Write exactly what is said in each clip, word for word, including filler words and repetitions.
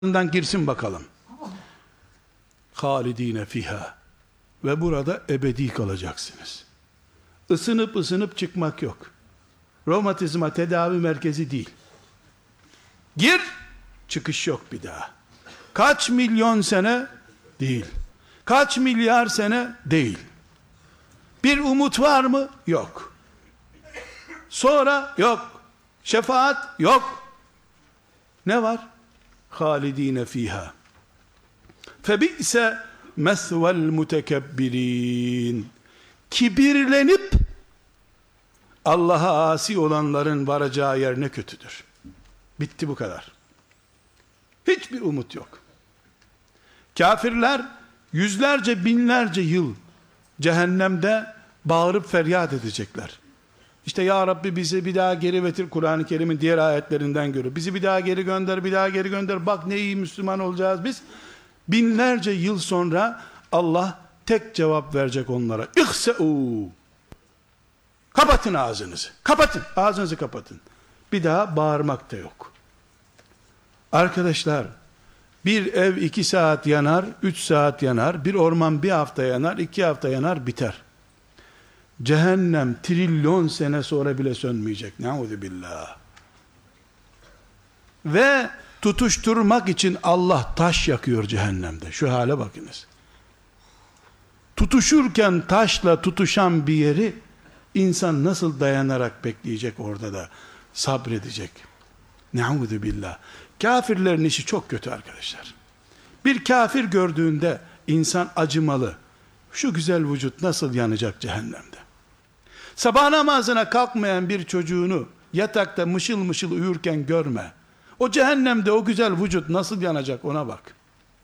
girsin bakalım. Halidine fiha. Ve burada ebedi kalacaksınız. Isınıp ısınıp çıkmak yok. Romatizma tedavi merkezi değil. Gir, çıkış yok bir daha. Kaç milyon sene değil. Kaç milyar sene değil. Bir umut var mı? Yok. Sonra yok. Şefaat yok. Ne var? Halidine fiha. Febi'se mesvel mutekebbirin. Kibirlenip Allah'a asi olanların varacağı yer ne kötüdür. Bitti, bu kadar. Hiçbir umut yok. Kafirler yüzlerce binlerce yıl cehennemde bağırıp feryat edecekler. İşte ya Rabbi bizi bir daha geri getir, Kur'an-ı Kerim'in diğer ayetlerinden görüyor. Bizi bir daha geri gönder, bir daha geri gönder. Bak ne iyi Müslüman olacağız biz. Binlerce yıl sonra Allah tek cevap verecek onlara. İhse'û. Kapatın ağzınızı. Kapatın. Ağzınızı kapatın. Bir daha bağırmak da yok. Arkadaşlar, bir ev iki saat yanar, üç saat yanar, bir orman bir hafta yanar, iki hafta yanar, biter. Cehennem trilyon sene sonra bile sönmeyecek. Ne'ûzubillah. Ve tutuşturmak için Allah taş yakıyor cehennemde. Şu hale bakınız. Tutuşurken taşla tutuşan bir yeri insan nasıl dayanarak bekleyecek, orada da sabredecek. Ne'ûzubillah. Kafirlerin işi çok kötü arkadaşlar. Bir kafir gördüğünde insan acımalı. Şu güzel vücut nasıl yanacak cehennemde? Sabah namazına kalkmayan bir çocuğunu yatakta mışıl mışıl uyurken görme. O cehennemde o güzel vücut nasıl yanacak, ona bak.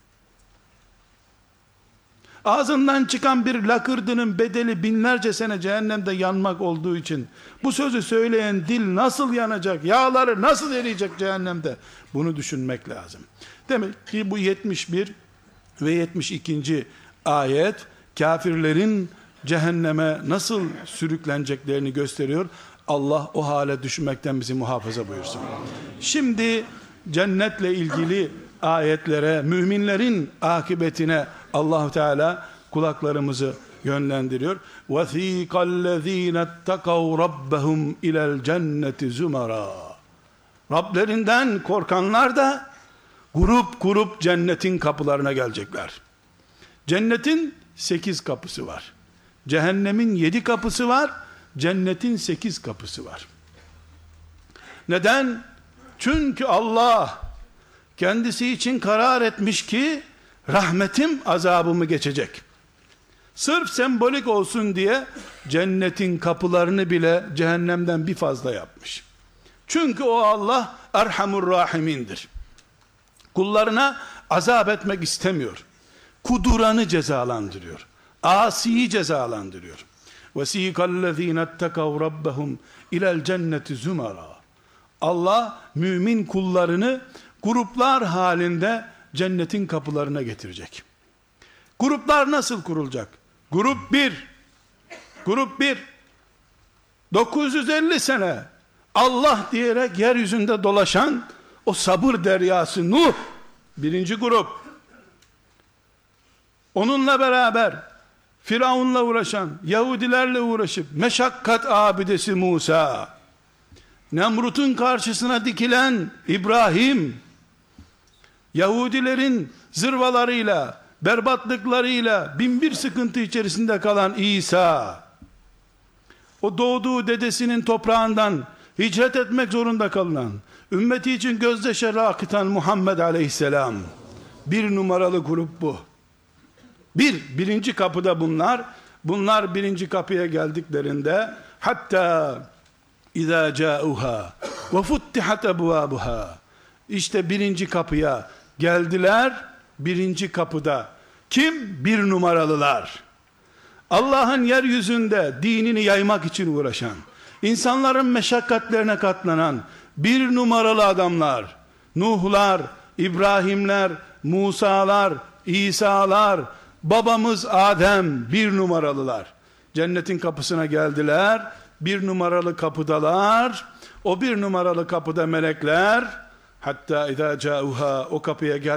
Ağzından çıkan bir lakırdının bedeli binlerce sene cehennemde yanmak olduğu için bu sözü söyleyen dil nasıl yanacak, yağları nasıl eriyecek cehennemde, bunu düşünmek lazım. Demek ki bu yetmiş bir ve yetmiş ikinci ayet kafirlerin cehenneme nasıl sürükleneceklerini gösteriyor. Allah o hale düşmekten bizi muhafaza buyursun. Şimdi cennetle ilgili ayetlere, müminlerin akıbetine Allah Teala kulaklarımızı yönlendiriyor. وَثِيقَ الَّذ۪ينَ اتَّقَوْا رَبَّهُمْ اِلَى الْجَنَّةِ زُمَرًا. Rablerinden korkanlar da grup grup cennetin kapılarına gelecekler. Cennetin sekiz kapısı var. Cehennemin yedi kapısı var. Cennetin sekiz kapısı var. Neden? Çünkü Allah kendisi için karar etmiş ki rahmetim azabımı geçecek. Sırf sembolik olsun diye cennetin kapılarını bile cehennemden bir fazla yapmış. Çünkü o Allah Erhamur Rahimindir. Kullarına azap etmek istemiyor. Kuduranı cezalandırıyor. Asiyi cezalandırıyor. وَسِيقَ الَّذ۪ينَ اتَّقَوْا رَبَّهُمْ اِلَى الْجَنَّةِ زُمَرًا. Allah mümin kullarını gruplar halinde cennetin kapılarına getirecek. Gruplar nasıl kurulacak? Grup bir. Grup bir. dokuz yüz elli sene Allah diyerek yeryüzünde dolaşan o sabır deryası Nuh. Birinci grup. Onunla beraber Firavun'la uğraşan, Yahudilerle uğraşıp meşakkat abidesi Musa, Nemrut'un karşısına dikilen İbrahim, Yahudilerin zırvalarıyla, berbatlıklarıyla binbir sıkıntı içerisinde kalan İsa, o doğduğu dedesinin toprağından hicret etmek zorunda kalınan, ümmeti için gözyaşları akıtan Muhammed Aleyhisselam, bir numaralı grup bu. Bir, birinci kapıda bunlar, bunlar birinci kapıya geldiklerinde, hatta İzâ câuhâ ve futtihat ebvâbuhâ. İşte birinci kapıya geldiler. Birinci kapıda kim? Bir numaralılar. Allah'ın yeryüzünde dinini yaymak için uğraşan, insanların meşakkatlerine katlanan bir numaralı adamlar, Nuhlar, İbrahimler, Musalar, İsalar, babamız Adem, bir numaralılar. Cennetin kapısına geldiler. Bir numaralı kapıdalar. O bir numaralı kapıda melekler Hatta izâ câuhâ, o kapıya